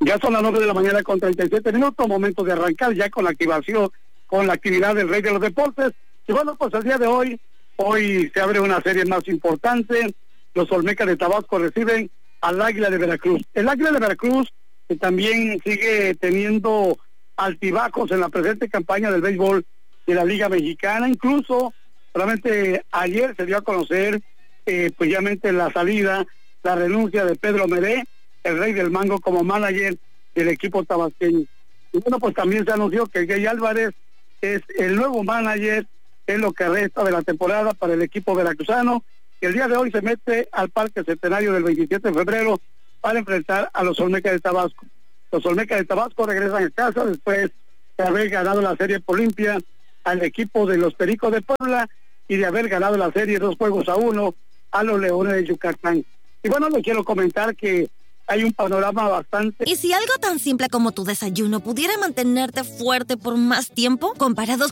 Ya son las 9 de la mañana con 37 minutos, momento de arrancar ya con la activación, con la actividad del Rey de los Deportes. Y bueno, pues el día de hoy se abre una serie más importante. Los Olmecas de Tabasco reciben al Águila de Veracruz. El Águila de Veracruz, que también sigue teniendo altibajos en la presente campaña del béisbol de la Liga Mexicana. Incluso, solamente ayer se dio a conocer, pues ya la salida, la renuncia de Pedro Meré, el Rey del Mango, como manager del equipo tabasqueño. Y bueno, pues también se anunció que Gay Álvarez es el nuevo manager en lo que resta de la temporada para el equipo veracruzano, que el día de hoy se mete al Parque Centenario del 27 de febrero para enfrentar a los Olmecas de Tabasco. Los Olmecas de Tabasco regresan a casa después de haber ganado la serie Olimpia al equipo de los Pericos de Puebla y de haber ganado la serie 2-1 a los Leones de Yucatán. Y bueno, les quiero comentar que hay un panorama bastante... ¿Y si algo tan simple como tu desayuno pudiera mantenerte fuerte por más tiempo? Comparados